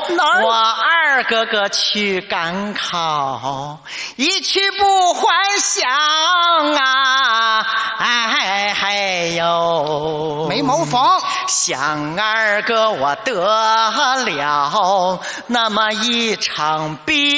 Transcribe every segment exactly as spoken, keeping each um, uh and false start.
哪儿？ 我二哥哥去赶考，一去不还乡啊！哎嗨呦， 没茅房。 想二哥我得了那么一场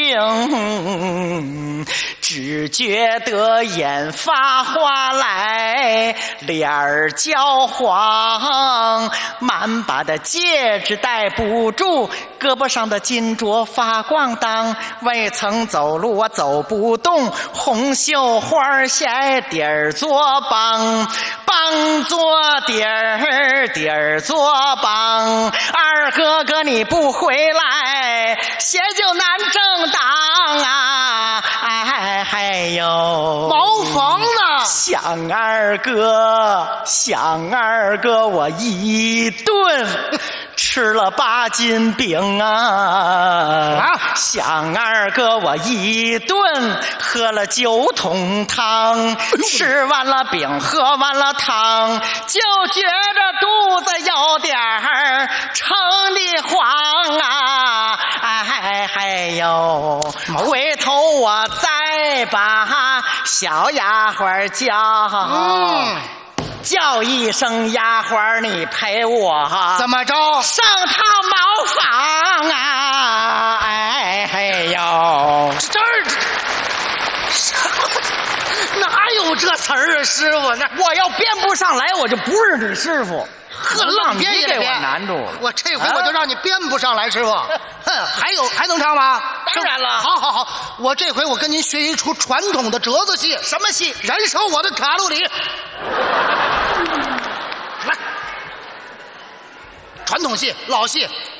病，只觉得眼发花来，脸儿焦黄，满把的戒指戴不住，胳膊上的金镯发光当，未曾走路我走不动，红绣花鞋底儿做帮，帮做底儿，底儿做帮。二哥哥你不回来，鞋就难正当啊！哎嗨呦， 茅房呢？ 想二哥，想二哥，我一顿吃了八斤饼啊！ 啊， 想二哥，我一顿喝了九桶汤，吃完了饼，喝完了汤，就觉着肚子有点儿撑的慌啊！哎嗨呦，回头我再把小丫鬟叫。 嗯， 叫一声丫鬟，你陪我怎么着？ 上趟茅房啊！哎嘿呦， 这儿哪有这词儿啊，师傅？那我要编不上来，我就不是你师傅。 呵，愣编也给我编难住了。 我这回我就让你编不上来，师傅。哼，还有还能唱吗？ 当然了。 好好好，我这回我跟您学一出传统的折子戏。 什么戏？ 燃烧我的卡路里。来，传统戏，老戏，